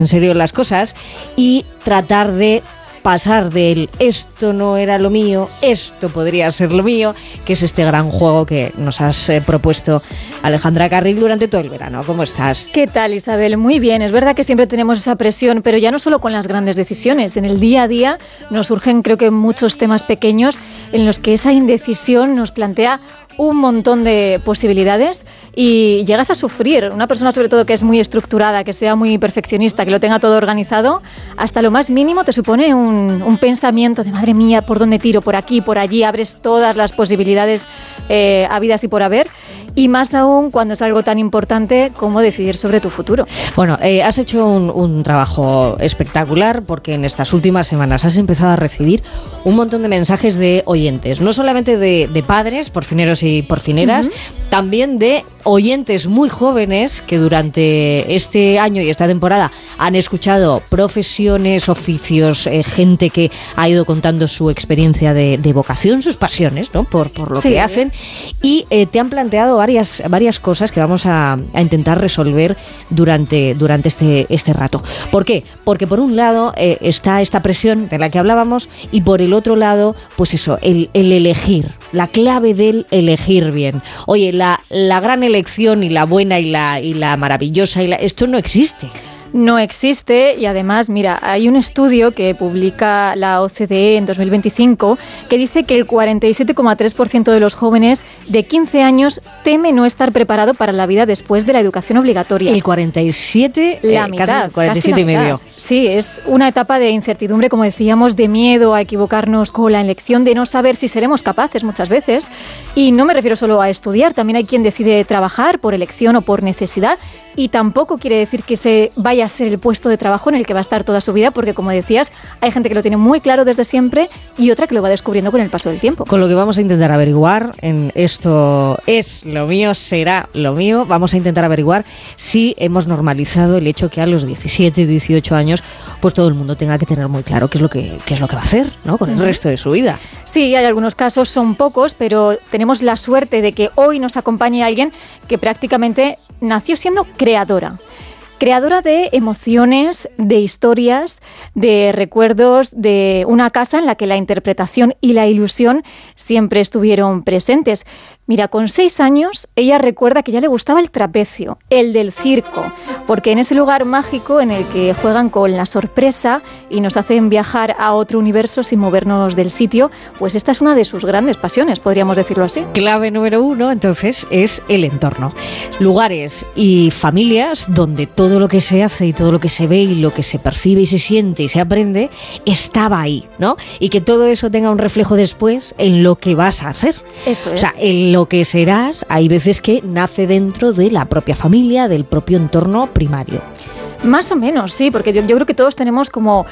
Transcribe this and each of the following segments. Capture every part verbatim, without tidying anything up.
en serio las cosas y tratar de pasar del esto no era lo mío, esto podría ser lo mío, que es este gran juego que nos has eh, propuesto, Alejandra Carril, durante todo el verano. ¿Cómo estás? ¿Qué tal, Isabel? Muy bien. Es verdad que siempre tenemos esa presión, pero ya no solo con las grandes decisiones. En el día a día nos surgen, creo que, muchos temas pequeños en los que esa indecisión nos plantea un montón de posibilidades y llegas a sufrir. Una persona, sobre todo, que es muy estructurada, que sea muy perfeccionista, que lo tenga todo organizado, hasta lo más mínimo te supone un, un pensamiento de madre mía, ¿por dónde tiro? Por aquí, por allí, abres todas las posibilidades eh, habidas y por haber. Y más aún cuando es algo tan importante como decidir sobre tu futuro. Bueno, eh, has hecho un, un trabajo espectacular porque en estas últimas semanas has empezado a recibir un montón de mensajes de oyentes, no solamente de, de padres, porfineros y porfineras, uh-huh. también de oyentes muy jóvenes que durante este año y esta temporada han escuchado profesiones, oficios, eh, gente que ha ido contando su experiencia de, de vocación, sus pasiones, ¿no? por, por lo sí. que hacen, y eh, te han planteado varias, varias cosas que vamos a, a intentar resolver durante, durante este, este rato. ¿Por qué? Porque por un lado eh, está esta presión de la que hablábamos y por el otro lado, pues eso, el, el elegir, la clave del elegir bien. Oye, la, la gran elección y la buena y la, y la maravillosa, y la, esto no existe. No existe y además, mira, hay un estudio que publica la O C D E en dos mil veinticinco que dice que el cuarenta y siete coma tres por ciento de los jóvenes de quince años teme no estar preparado para la vida después de la educación obligatoria. El cuarenta y siete, la eh, mitad, casi cuarenta y siete y medio. Sí, es una etapa de incertidumbre, como decíamos, de miedo a equivocarnos con la elección, de no saber si seremos capaces muchas veces. Y no me refiero solo a estudiar, también hay quien decide trabajar por elección o por necesidad. Y tampoco quiere decir que ese vaya a ser el puesto de trabajo en el que va a estar toda su vida, porque, como decías, hay gente que lo tiene muy claro desde siempre y otra que lo va descubriendo con el paso del tiempo. Con lo que vamos a intentar averiguar en esto es lo mío, será lo mío, vamos a intentar averiguar si hemos normalizado el hecho que a los diecisiete, dieciocho años pues todo el mundo tenga que tener muy claro qué es lo que, qué es lo que va a hacer, ¿no? Con el uh-huh. resto de su vida. Sí, hay algunos casos, son pocos, pero tenemos la suerte de que hoy nos acompañe alguien que prácticamente nació siendo creadora. Creadora de emociones, de historias, de recuerdos, de una casa en la que la interpretación y la ilusión siempre estuvieron presentes. Mira, con seis años ella recuerda que ya le gustaba el trapecio, el del circo, porque en ese lugar mágico en el que juegan con la sorpresa y nos hacen viajar a otro universo sin movernos del sitio, pues esta es una de sus grandes pasiones, podríamos decirlo así. Clave número uno, entonces, es el entorno. Lugares y familias donde todo lo que se hace y todo lo que se ve y lo que se percibe y se siente y se aprende estaba ahí, ¿no? Y que todo eso tenga un reflejo después en lo que vas a hacer. Eso es. O sea, en lo que serás, hay veces que nace dentro de la propia familia, del propio entorno primario. Más o menos, sí, porque yo, yo creo que todos tenemos como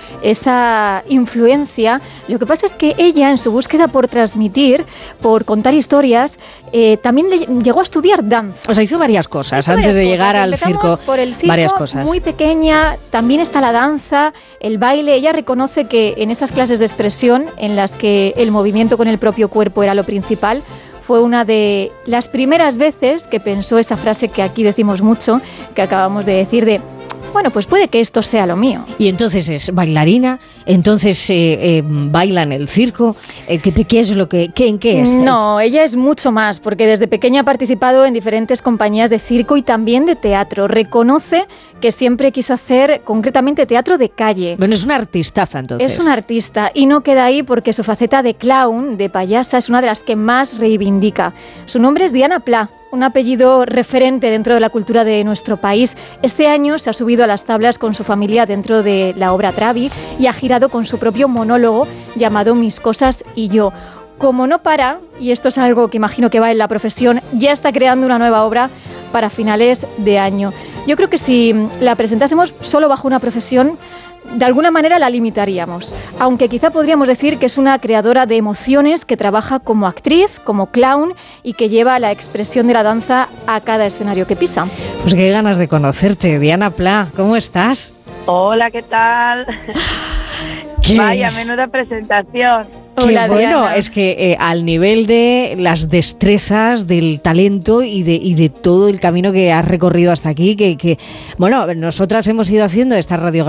esa influencia. Lo que pasa es que ella, en su búsqueda por transmitir, por contar historias, eh, también le, llegó a estudiar danza. O sea, hizo varias cosas hizo antes varias de cosas. llegar al circo, por el circo. Varias cosas. Muy pequeña, también está la danza, el baile. Ella reconoce que en esas clases de expresión, en las que el movimiento con el propio cuerpo era lo principal, fue una de las primeras veces que pensó esa frase que aquí decimos mucho, que acabamos de decir de... Bueno, pues puede que esto sea lo mío. Y entonces es bailarina, entonces eh, eh, baila en el circo. Eh, ¿qué, ¿Qué es lo que, qué, en qué es? No, ella es mucho más, porque desde pequeña ha participado en diferentes compañías de circo y también de teatro. Reconoce que siempre quiso hacer concretamente teatro de calle. Bueno, es una artistaza entonces. Es una artista y no queda ahí porque su faceta de clown, de payasa, es una de las que más reivindica. Su nombre es Diana Pla, un apellido referente dentro de la cultura de nuestro país. Este año se ha subido a las tablas con su familia dentro de la obra Travi y ha girado con su propio monólogo llamado Mis cosas y yo. Como no para, y esto es algo que imagino que va en la profesión, ya está creando una nueva obra para finales de año. Yo creo que si la presentásemos solo bajo una profesión, de alguna manera la limitaríamos, aunque quizá podríamos decir que es una creadora de emociones que trabaja como actriz, como clown y que lleva la expresión de la danza a cada escenario que pisa. Pues qué ganas de conocerte, Diana Pla, ¿cómo estás? Hola, ¿qué tal? ¿Qué? Vaya, menuda presentación. Hola, que bueno, Diana. Es que eh, al nivel de las destrezas, del talento y de, y de todo el camino que has recorrido hasta aquí, que, que bueno, nosotras hemos ido haciendo esta radiografía